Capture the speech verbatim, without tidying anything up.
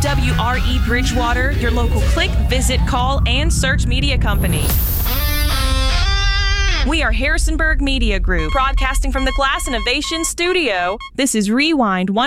W R E Bridgewater, your local click, visit, call, and search media company. We are Harrisonburg Media Group, broadcasting from the Glass Innovation Studio. This is Rewind